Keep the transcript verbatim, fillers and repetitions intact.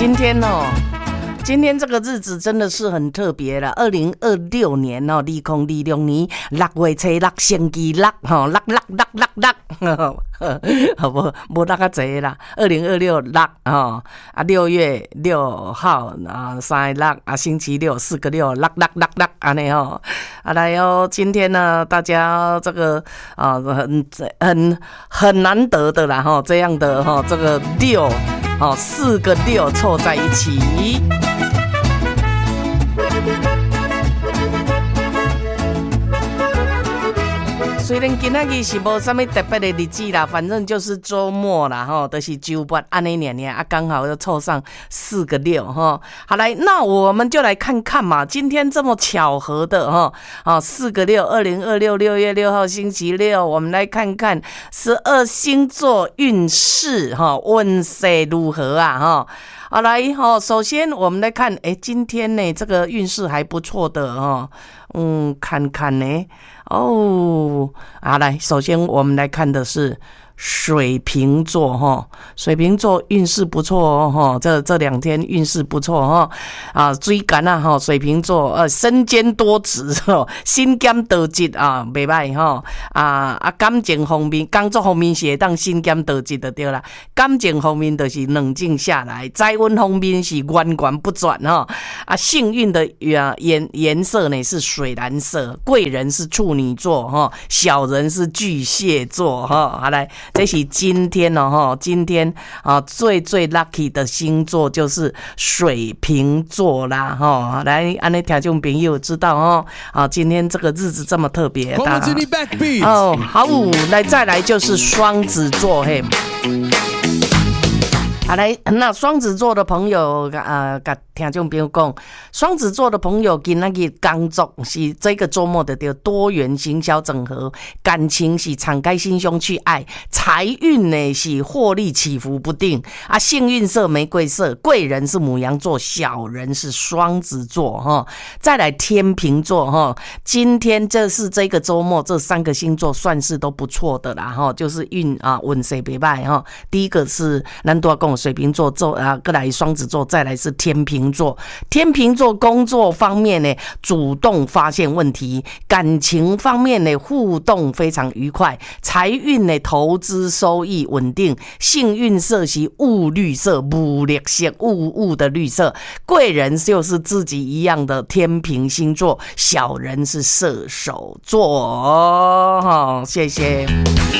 今天哦，今天这个日子真的是很特别了。二零二六年哦，二零二六年六月初六星期六吼，六六六六六，好不？无那个济啦。二零二六六哦，啊六月六号啊，三六啊，星期六四个六，六六六六安尼哦。啊来哦，今天呢，大家这个啊很很很难得的啦哈，这样的哈，这个六。哦，四个六凑在一起。虽然今仔日是无什么特别的日子啦，反正就是周末啦，吼，都、就是周末，安尼年年啊，刚好又凑上四个六，哈。好来，那我们就来看看嘛，今天这么巧合的哈，啊，四个六，二零二六六月六号星期六，我们来看看十二星座运势哈，运势如何啊，哈。好来哈，首先我们来看，哎，今天呢这个运势还不错的哈，嗯，看看呢，哦，好来，首先我们来看的是水瓶座哈，水瓶座运势不错哦哈，这这两天运势不错哈啊，追赶啊哈，水瓶座呃身兼多职哈，身兼多职啊，袂歹哈啊啊感情方面、工作方面是会当身兼多职就对啦，感情方面就是冷静下来，财运方面是源源不断哈啊，幸运的颜颜色呢是水蓝色，贵人是处女座哈，小人是巨蟹座哈，好来。这是今天哦，今天啊最最 lucky 的星座就是水瓶座啦哈。来，安尼听众朋友知道哦啊，今天这个日子这么特别哦。好，来再来就是双子座嘿。好来，那双子座的朋友啊，跟听众朋友讲，双子座的朋友今仔日工作是这个周末的叫多元行销整合，感情是敞开心胸去爱，财运呢是获利起伏不定啊，幸运色玫瑰色，贵人是牡羊座，小人是双子座哈。再来天秤座哈，今天这是这个周末这三个星座算是都不错的啦哈，就是运啊运势不错哈。第一个是咱都要讲水瓶座，座啊，再来双子座，再来是天秤座。天秤座工作方面呢，主动发现问题；感情方面呢，互动非常愉快；财运呢，投资收益稳定；幸运色系雾绿色，五绿色，雾雾的绿色。贵人就是自己一样的天秤星座，小人是射手座。好，谢谢。